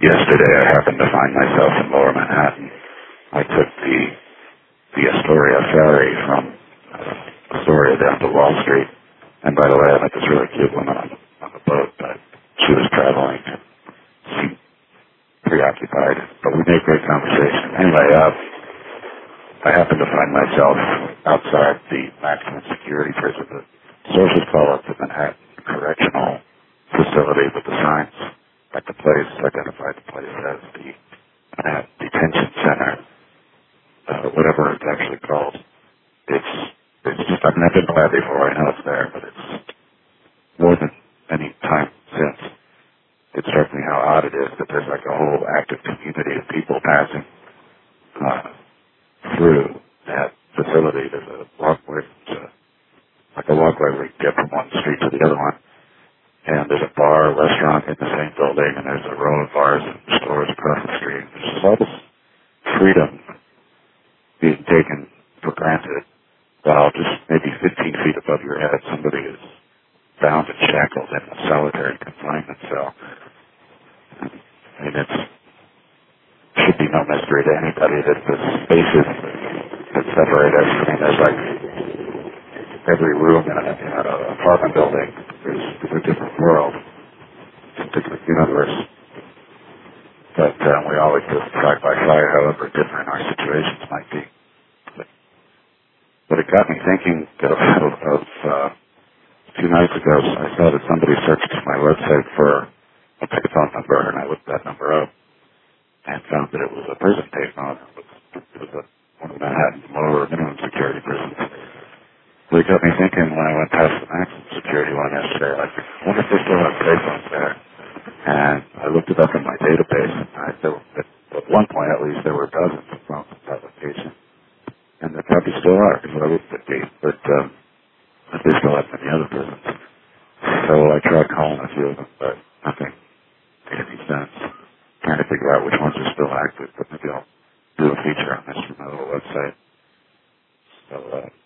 Yesterday I happened to find myself in Lower Manhattan. I took the Astoria ferry from Astoria down to Wall Street. And by the way, I met this really cute woman on the boat, but she was traveling and seemed preoccupied. But we made great conversation. Anyway, I happened to find myself outside the maximum security prison. The sources call it the Manhattan Correctional Facility with the signs. Like the place, identified the place as the detention center, whatever it's actually called. It's just, I've never been there before, I know it's there, but it's more than any time since. It struck me how odd it is that there's like a whole active community of people passing through that facility. There's a walkway, like a walkway where you get from one street to the other one. And there's a bar, restaurant in the same building, and there's a row of bars and stores across the street. There's just all this freedom being taken for granted, while just maybe 15 feet above your head, somebody is bound and shackled in a solitary confinement cell. I mean, it should be no mystery to anybody that the spaces that separate us, I mean, there's like every room in an apartment building is a different world, it's a different universe. But we all exist side by side, however different our situations might be. But it got me thinking of a few nights ago, I saw that somebody searched my website for a payphone number, and I looked that number up and found that it was a prison payphone. It was one of Manhattan's lower minimum security prisons. So it got me thinking when I went past the maximum security one yesterday, like, I wonder if they still have payphones there. And I looked it up in my database, and at one point at least there were dozens of phones in that location. And there probably still are, because I looked at these, but they still have many other prisons. So I tried calling a few of them, but nothing made any sense. Trying to figure out which ones are still active, but maybe I'll do a feature on this from my little website. So,